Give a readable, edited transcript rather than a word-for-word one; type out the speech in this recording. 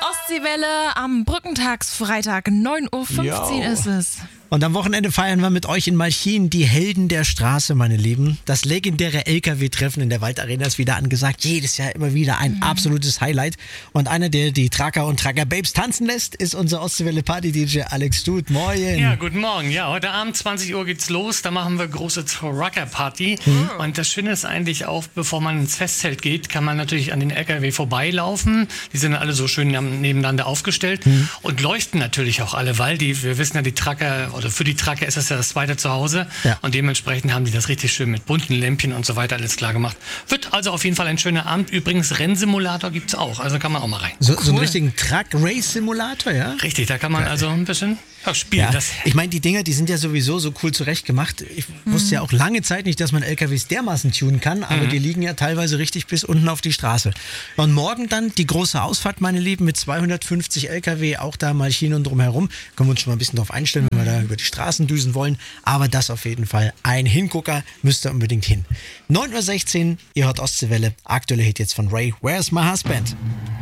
Ostseewelle am Brückentagsfreitag, 9:15 Uhr ist es. Und am Wochenende feiern wir mit euch in Malchin die Helden der Straße, meine Lieben. Das legendäre LKW-Treffen in der Waldarena ist wieder angesagt. Jedes Jahr immer wieder ein absolutes Highlight. Und einer, der die Tracker und Tracker-Babes tanzen lässt, ist unser Ostseewelle-Party-DJ Alex Stut. Moin. Ja, guten Morgen. Ja, heute Abend 20 Uhr geht's los. Da machen wir große Trucker-Party. Und das Schöne ist eigentlich auch, bevor man ins Festzelt geht, kann man natürlich an den LKW vorbeilaufen. Die sind alle so schön nebeneinander aufgestellt und leuchten natürlich auch alle, weil wir wissen ja, die Tracker oder für die Tracker ist das ja das zweite Zuhause. Ja. Und dementsprechend haben die das richtig schön mit bunten Lämpchen und so weiter alles klar gemacht. Wird also auf jeden Fall ein schöner Abend. Übrigens, Rennsimulator gibt's auch, also kann man auch mal rein. So einen richtigen Truck-Race-Simulator, ja? Richtig, da kann man also ein bisschen spielen. Ja. Ich meine, die Dinger, die sind ja sowieso so cool zurechtgemacht. Ich wusste ja auch lange Zeit nicht, dass man LKWs dermaßen tunen kann, aber die liegen ja teilweise richtig bis unten auf die Straße. Und morgen dann die große Ausfahrt, meine Lieben, mit 250 LKW, auch da Malchin und drumherum. Können wir uns schon mal ein bisschen drauf einstellen, wenn wir da über die Straßen düsen wollen. Aber das auf jeden Fall ein Hingucker, müsst ihr unbedingt hin. 9:16 Uhr, ihr hört Ostseewelle. Aktuelle Hit jetzt von Ray, Where's My Husband?